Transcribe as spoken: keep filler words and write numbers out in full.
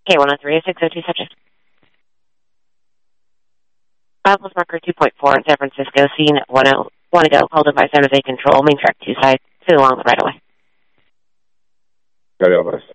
K one oh three, six oh two subject. Bibles marker two point four in San Francisco, scene one oh one ago, holding by San Jose Control, main track two side, two along the right away. Got Elvis.